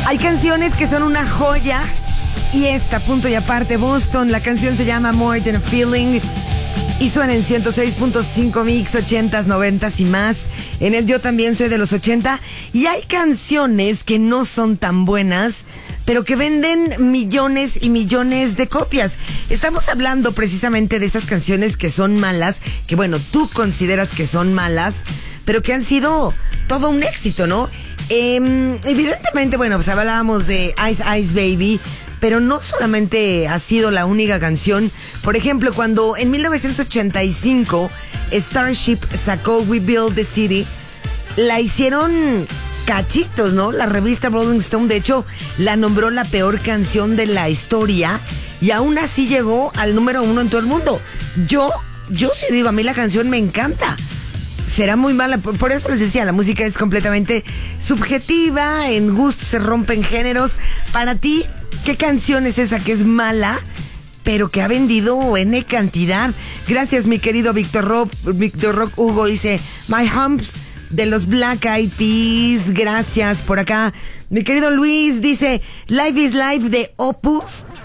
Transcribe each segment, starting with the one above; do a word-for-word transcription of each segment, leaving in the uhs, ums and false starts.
Hay canciones que son una joya y esta, punto y aparte, Boston, la canción se llama More Than a Feeling y suena en ciento seis punto cinco Mix, ochentas, noventas y más. En el Yo También Soy de los ochenta. Y hay canciones que no son tan buenas, pero que venden millones y millones de copias. Estamos hablando precisamente de esas canciones que son malas, que bueno, tú consideras que son malas, pero que han sido todo un éxito, ¿no? Eh, evidentemente, bueno, pues hablábamos de Ice Ice Baby, pero no solamente ha sido la única canción. Por ejemplo, cuando en mil novecientos ochenta y cinco Starship sacó We Build the City, la hicieron cachitos, ¿no? La revista Rolling Stone, de hecho, la nombró la peor canción de la historia y aún así llegó al número uno en todo el mundo. Yo, yo sí digo, a mí la canción me encanta. Será muy mala, por eso les decía, la música es completamente subjetiva, en gusto se rompen géneros. Para ti, ¿qué canción es esa que es mala, pero que ha vendido N cantidad? Gracias, mi querido Víctor Rock. Víctor Rock Hugo dice, My Humps, de los Black Eyed Peas. Gracias por acá. Mi querido Luis dice, Life is Life de Opus.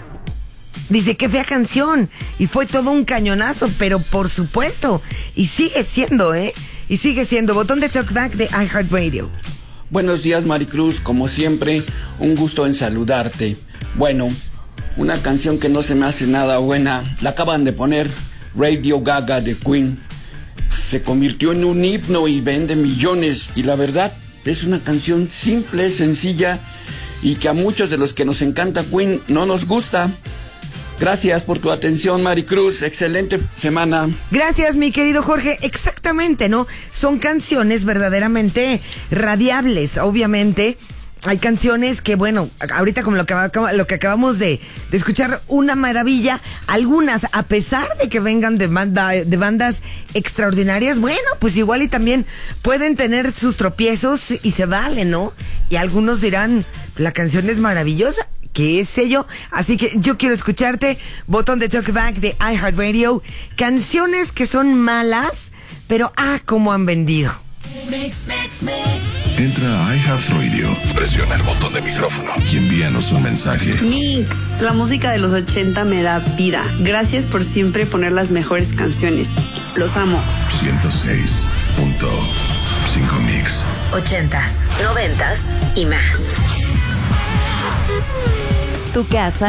Dice, qué fea canción. Y fue todo un cañonazo, pero por supuesto. Y sigue siendo, ¿eh? Y sigue siendo. Botón de Talkback de iHeartRadio. Buenos días, Maricruz. Como siempre, un gusto en saludarte. Bueno, una canción que no se me hace nada buena. La acaban de poner, Radio Gaga de Queen. Se convirtió en un himno y vende millones. Y la verdad, es una canción simple, sencilla, y que a muchos de los que nos encanta Queen no nos gusta. Gracias por tu atención, Maricruz. Excelente semana. Gracias, mi querido Jorge. Exactamente, ¿no? Son canciones verdaderamente radiables, obviamente. Hay canciones que, bueno, ahorita como lo que, lo que acabamos de, de escuchar, una maravilla. Algunas, a pesar de que vengan de, banda, de bandas extraordinarias, bueno, pues igual y también pueden tener sus tropiezos y se vale, ¿no? Y algunos dirán, la canción es maravillosa. ¿Qué sé yo? Así que yo quiero escucharte. Botón de Talkback de iHeartRadio. Canciones que son malas, pero ah, cómo han vendido. Mix, mix, mix. Entra a iHeartRadio, presiona el botón de micrófono y envíanos un mensaje. Mix, la música de los ochenta me da vida. Gracias por siempre poner las mejores canciones. Los amo. ciento seis punto cinco Mix. Ochentas, noventas y más. Tu casa